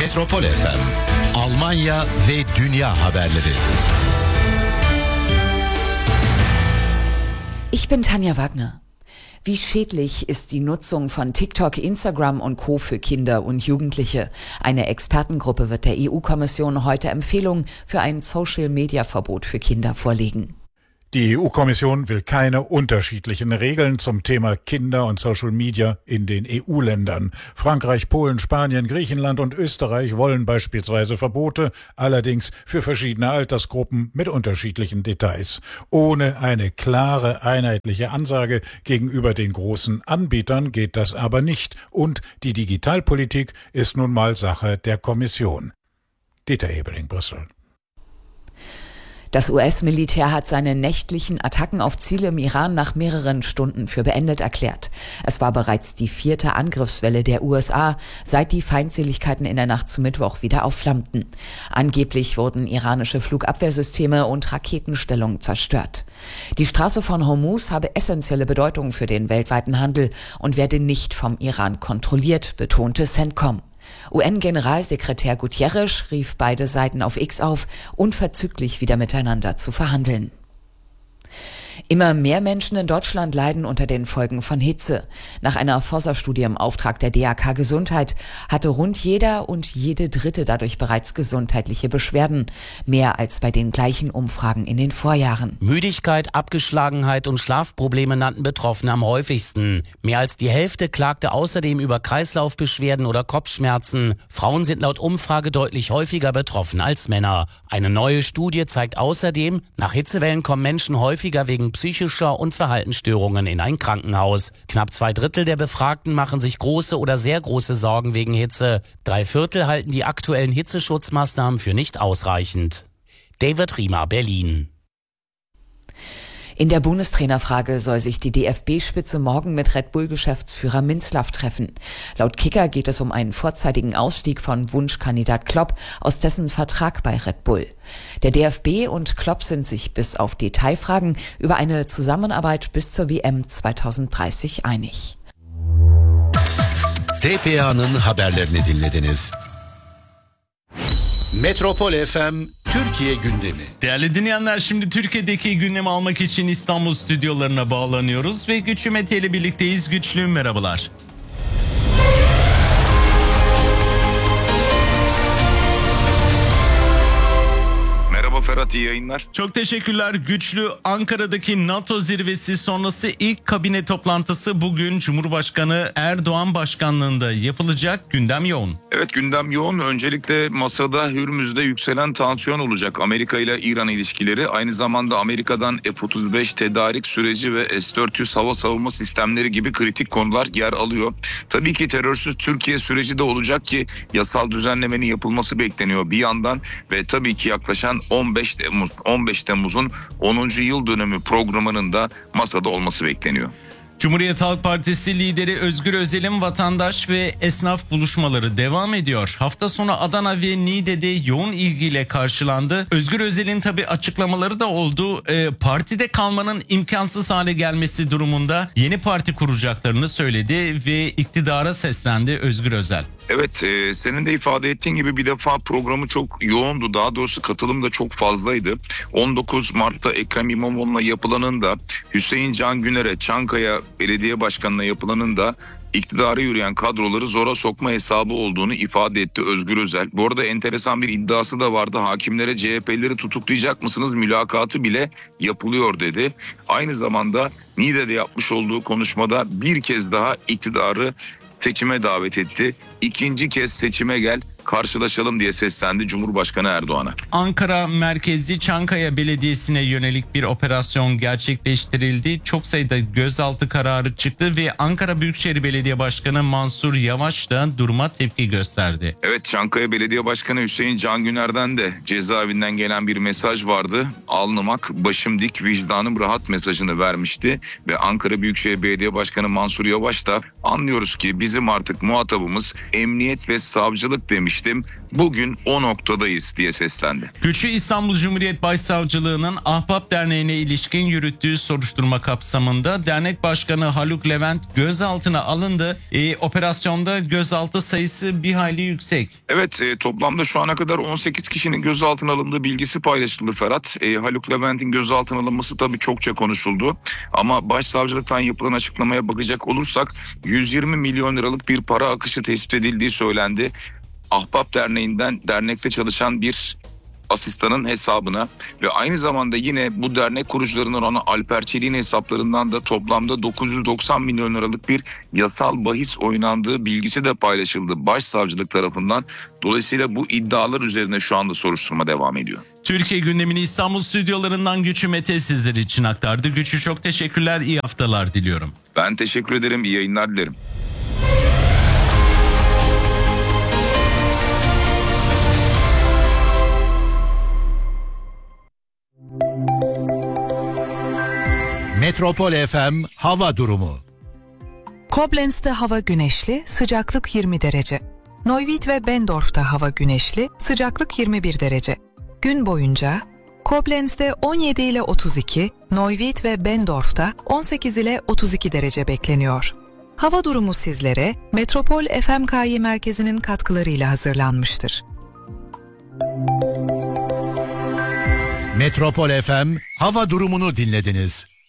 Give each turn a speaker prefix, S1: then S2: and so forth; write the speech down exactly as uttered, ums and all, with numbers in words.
S1: Metropol F M, Almanya ve Dünya haberleri.
S2: Ich bin Tanja Wagner. Wie schädlich ist die Nutzung von TikTok, Instagram und Co. für Kinder und Jugendliche? Eine Expertengruppe wird der E U-Kommission heute Empfehlungen für ein Social-Media-Verbot für Kinder vorlegen.
S3: Die E U-Kommission will keine unterschiedlichen Regeln zum Thema Kinder und Social Media in den E U-Ländern. Frankreich, Polen, Spanien, Griechenland und Österreich wollen beispielsweise Verbote, allerdings für verschiedene Altersgruppen mit unterschiedlichen Details. Ohne eine klare, einheitliche Ansage gegenüber den großen Anbietern geht das aber nicht. Und die Digitalpolitik ist nun mal Sache der Kommission. Dieter Hebeling, Brüssel.
S2: Das U S-Militär hat seine nächtlichen Attacken auf Ziele im Iran nach mehreren Stunden für beendet erklärt. Es war bereits die vierte Angriffswelle der U S A, seit die Feindseligkeiten in der Nacht zu Mittwoch wieder aufflammten. Angeblich wurden iranische Flugabwehrsysteme und Raketenstellungen zerstört. Die Straße von Hormuz habe essentielle Bedeutung für den weltweiten Handel und werde nicht vom Iran kontrolliert, betonte CENTCOM. U N-Generalsekretär Guterres rief beide Seiten auf X auf, unverzüglich wieder miteinander zu verhandeln. Immer mehr Menschen in Deutschland leiden unter den Folgen von Hitze. Nach einer Forsa-Studie im Auftrag der D A K Gesundheit hatte rund jeder und jede Dritte dadurch bereits gesundheitliche Beschwerden. Mehr als bei den gleichen Umfragen in den Vorjahren.
S4: Müdigkeit, Abgeschlagenheit und Schlafprobleme nannten Betroffene am häufigsten. Mehr als die Hälfte klagte außerdem über Kreislaufbeschwerden oder Kopfschmerzen. Frauen sind laut Umfrage deutlich häufiger betroffen als Männer. Eine neue Studie zeigt außerdem, nach Hitzewellen kommen Menschen häufiger wegen psychischer und Verhaltensstörungen in ein Krankenhaus. Knapp zwei Drittel der Befragten machen sich große oder sehr große Sorgen wegen Hitze. Drei Viertel halten die aktuellen Hitzeschutzmaßnahmen für nicht ausreichend. David Riemer, Berlin.
S2: In der Bundestrainerfrage soll sich die D F B-Spitze morgen mit Red Bull-Geschäftsführer Minzlaff treffen. Laut Kicker geht es um einen vorzeitigen Ausstieg von Wunschkandidat Klopp aus dessen Vertrag bei Red Bull. Der D F B und Klopp sind sich bis auf Detailfragen über eine Zusammenarbeit bis zur W M zwanzig dreißig einig.
S1: T P A'nın haberlerini dinlediniz. Metropol F M Türkiye gündemi.
S5: Değerli dinleyenler, şimdi Türkiye'deki gündemi almak için İstanbul stüdyolarına bağlanıyoruz ve Güçlü Mete ile birlikteyiz. Güçlü, merhabalar.
S6: Ferhat, iyi yayınlar.
S5: Çok teşekkürler Güçlü. Ankara'daki NATO zirvesi sonrası ilk kabine toplantısı bugün Cumhurbaşkanı Erdoğan başkanlığında yapılacak. Gündem yoğun.
S6: Evet, gündem yoğun. Öncelikle masada Hürmüz'de yükselen tansiyon olacak. Amerika ile İran ilişkileri, aynı zamanda Amerika'dan F otuz beş tedarik süreci ve S dört yüz hava savunma sistemleri gibi kritik konular yer alıyor. Tabii ki terörsüz Türkiye süreci de olacak ki yasal düzenlemenin yapılması bekleniyor bir yandan ve tabii ki yaklaşan on beş Temmuz on beş Temmuz'un onuncu yıl dönümü programının da masada olması bekleniyor.
S5: Cumhuriyet Halk Partisi lideri Özgür Özel'in vatandaş ve esnaf buluşmaları devam ediyor. Hafta sonu Adana ve Niğde'de yoğun ilgiyle karşılandı. Özgür Özel'in tabii açıklamaları da oldu. E, partide kalmanın imkansız hale gelmesi durumunda yeni parti kuracaklarını söyledi ve iktidara seslendi Özgür Özel.
S6: Evet, e, senin de ifade ettiğin gibi bir defa programı çok yoğundu. Daha doğrusu katılım da çok fazlaydı. on dokuz Mart'ta Ekrem İmamoğlu'na yapılanın da, Hüseyin Can Güner'e, Çankaya Belediye Başkanı'na yapılanın da iktidara yürüyen kadroları zora sokma hesabı olduğunu ifade etti Özgür Özel. Bu arada enteresan bir iddiası da vardı. Hakimlere C H P'lileri tutuklayacak mısınız? Mülakatı bile yapılıyor dedi. Aynı zamanda Niğde'de yapmış olduğu konuşmada bir kez daha iktidarı seçime davet etti. İkinci kez seçime gel, karşılaşalım diye seslendi Cumhurbaşkanı Erdoğan'a.
S5: Ankara merkezli Çankaya Belediyesi'ne yönelik bir operasyon gerçekleştirildi. Çok sayıda gözaltı kararı çıktı ve Ankara Büyükşehir Belediye Başkanı Mansur Yavaş da duruma tepki gösterdi.
S6: Evet, Çankaya Belediye Başkanı Hüseyin Can Güner'den de cezaevinden gelen bir mesaj vardı. Alnımak, başım dik, vicdanım rahat mesajını vermişti ve Ankara Büyükşehir Belediye Başkanı Mansur Yavaş da anlıyoruz ki bizim artık muhatabımız emniyet ve savcılık demişti. demiştim. Bugün o noktadayız diye seslendi.
S5: Güçlü İstanbul Cumhuriyet Başsavcılığı'nın Ahbap Derneği'ne ilişkin yürüttüğü soruşturma kapsamında dernek başkanı Haluk Levent gözaltına alındı. E, operasyonda gözaltı sayısı bir hayli yüksek.
S6: Evet, e, toplamda şu ana kadar on sekiz kişinin gözaltına alındığı bilgisi paylaşıldı Ferhat. E, Haluk Levent'in gözaltına alınması tabii çokça konuşuldu. Ama başsavcılıktan yapılan açıklamaya bakacak olursak yüz yirmi milyon liralık bir para akışı tespit edildiği söylendi. Ahbap Derneği'nden dernekte çalışan bir asistanın hesabına ve aynı zamanda yine bu dernek kurucularından olan Alper Çelik'in hesaplarından da toplamda dokuz yüz doksan milyon liralık bir yasal bahis oynandığı bilgisi de paylaşıldı başsavcılık tarafından. Dolayısıyla bu iddialar üzerine şu anda soruşturma devam ediyor.
S5: Türkiye gündemini İstanbul stüdyolarından Güçlü Mete sizler için aktardı. Güçlü, çok teşekkürler, iyi haftalar diliyorum.
S6: Ben teşekkür ederim, iyi yayınlar dilerim.
S1: Metropol F M hava durumu.
S7: Koblenz'de hava güneşli, sıcaklık yirmi derece. Neuwied ve Bendorf'ta hava güneşli, sıcaklık yirmi bir derece. Gün boyunca Koblenz'de on yedi ile otuz iki, Neuwied ve Bendorf'ta on sekiz ile otuz iki derece bekleniyor. Hava durumu sizlere Metropol F M K Y merkezinin katkılarıyla hazırlanmıştır.
S1: Metropol F M hava durumunu dinlediniz.